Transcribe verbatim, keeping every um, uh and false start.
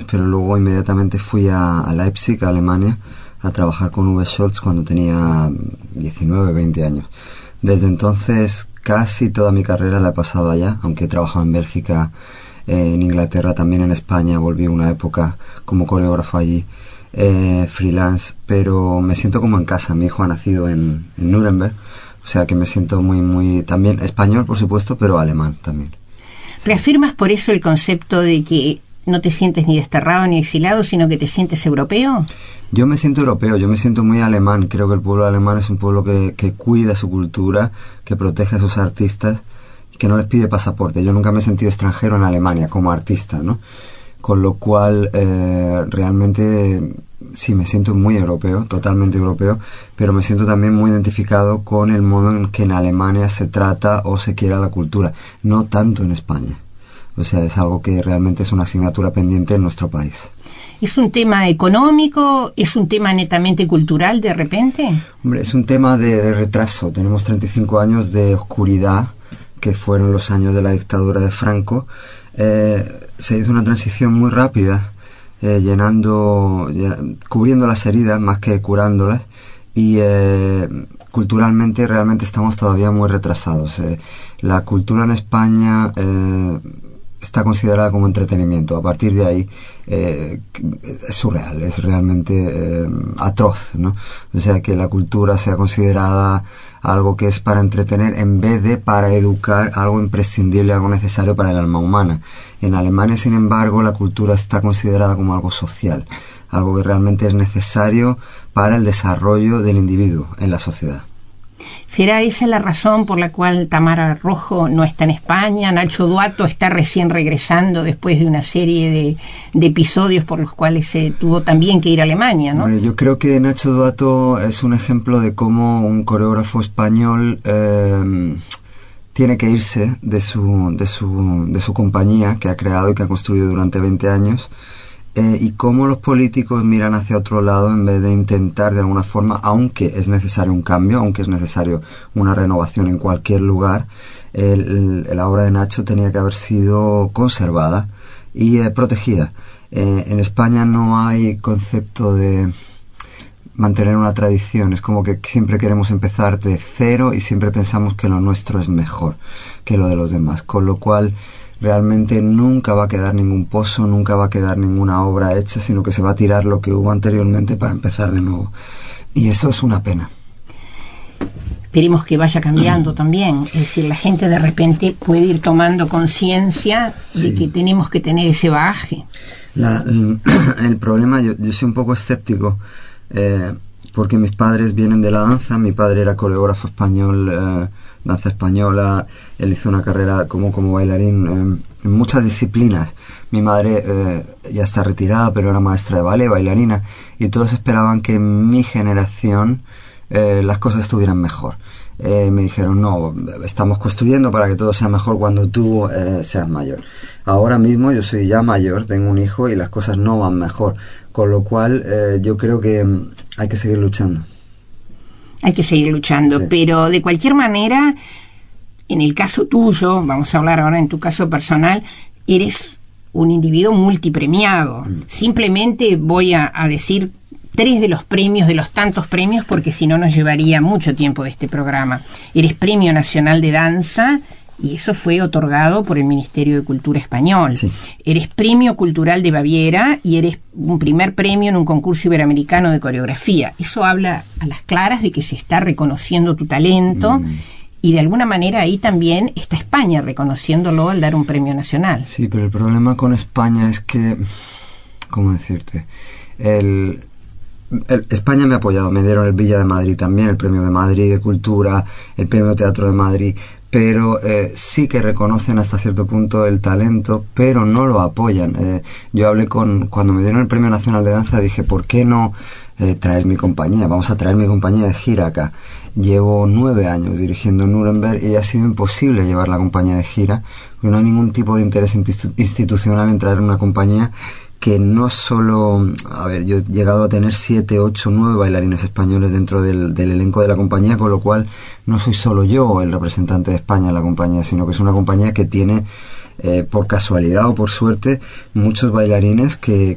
pero luego inmediatamente fui a, a Leipzig, a Alemania, a trabajar con Uwe Scholz cuando tenía diecinueve, veinte años. Desde entonces casi toda mi carrera la he pasado allá, aunque he trabajado en Bélgica, eh, en Inglaterra, también en España, volví una época como coreógrafo allí, eh, freelance, pero me siento como en casa. Mi hijo ha nacido en, en Nuremberg, o sea que me siento muy, muy, también español por supuesto, pero alemán también. ¿Reafirmas por eso el concepto de que no te sientes ni desterrado ni exilado, sino que te sientes europeo? Yo me siento europeo, yo me siento muy alemán. Creo que el pueblo alemán es un pueblo que, que cuida su cultura, que protege a sus artistas y que no les pide pasaporte. Yo nunca me he sentido extranjero en Alemania como artista, ¿no? Con lo cual, eh, realmente sí me siento muy europeo, totalmente europeo, pero me siento también muy identificado con el modo en que en Alemania se trata o se quiera la cultura, no tanto en España. O sea, es algo que realmente es una asignatura pendiente en nuestro país. ¿Es un tema económico? ¿Es un tema netamente cultural de repente? Hombre, es un tema de, de retraso. Tenemos treinta y cinco años de oscuridad, que fueron los años de la dictadura de Franco. Eh, se hizo una transición muy rápida, eh, llenando, llen, cubriendo las heridas más que curándolas, y eh, culturalmente realmente estamos todavía muy retrasados. Eh, la cultura en España eh, está considerada como entretenimiento. A partir de ahí eh, es surreal, es realmente eh, atroz, ¿no? O sea, que la cultura sea considerada algo que es para entretener en vez de para educar, algo imprescindible, algo necesario para el alma humana. En Alemania, sin embargo, la cultura está considerada como algo social, algo que realmente es necesario para el desarrollo del individuo en la sociedad. ¿Será esa la razón por la cual Tamara Rojo no está en España? Nacho Duato está recién regresando después de una serie de, de episodios por los cuales se tuvo también que ir a Alemania, ¿no? Yo creo que Nacho Duato es un ejemplo de cómo un coreógrafo español eh, tiene que irse de su, de su, de su compañía que ha creado y que ha construido durante veinte años. Eh, y cómo los políticos miran hacia otro lado en vez de intentar de alguna forma, aunque es necesario un cambio, aunque es necesario una renovación en cualquier lugar, el, el, la obra de Nacho tenía que haber sido conservada y eh, protegida. Eh, en España no hay concepto de mantener una tradición, es como que siempre queremos empezar de cero y siempre pensamos que lo nuestro es mejor que lo de los demás, con lo cual realmente nunca va a quedar ningún pozo, nunca va a quedar ninguna obra hecha, sino que se va a tirar lo que hubo anteriormente para empezar de nuevo. Y eso es una pena. Esperemos que vaya cambiando también. Es decir, la gente de repente puede ir tomando conciencia de sí. que tenemos que tener ese bagaje. La, el, el problema, yo, yo soy un poco escéptico, eh, porque mis padres vienen de la danza. Mi padre era coreógrafo español, eh, danza española. Él hizo una carrera como, como bailarín eh, en muchas disciplinas. Mi madre eh, ya está retirada, pero era maestra de ballet, bailarina, y todos esperaban que en mi generación eh, las cosas estuvieran mejor. Eh, me dijeron, no, estamos construyendo para que todo sea mejor cuando tú eh, seas mayor. Ahora mismo yo soy ya mayor, tengo un hijo y las cosas no van mejor, con lo cual eh, yo creo que hay que seguir luchando. Hay que seguir luchando, sí. Pero de cualquier manera, en el caso tuyo, vamos a hablar ahora en tu caso personal, eres un individuo multipremiado. Mm. Simplemente voy a, a decir tres de los premios, de los tantos premios, porque si no nos llevaría mucho tiempo de este programa. Eres Premio Nacional de Danza, y eso fue otorgado por el Ministerio de Cultura español. Sí. Eres Premio Cultural de Baviera y eres un primer premio en un concurso iberoamericano de coreografía. Eso habla a las claras de que se está reconociendo tu talento mm. y de alguna manera ahí también está España reconociéndolo al dar un premio nacional. Sí, pero el problema con España es que, ¿cómo decirte? El... El, España me ha apoyado, me dieron el Villa de Madrid también, el Premio de Madrid de Cultura, el Premio Teatro de Madrid, pero eh, sí que reconocen hasta cierto punto el talento, pero no lo apoyan. Eh, yo hablé con, cuando me dieron el Premio Nacional de Danza, dije, ¿por qué no eh, traes mi compañía? Vamos a traer mi compañía de gira acá. Llevo nueve años dirigiendo en Nuremberg y ha sido imposible llevar la compañía de gira, porque no hay ningún tipo de interés institucional en traer una compañía que no solo, a ver, yo he llegado a tener siete, ocho, nueve bailarines españoles dentro del, del elenco de la compañía, con lo cual no soy solo yo el representante de España en la compañía, sino que es una compañía que tiene, eh, por casualidad o por suerte, muchos bailarines que,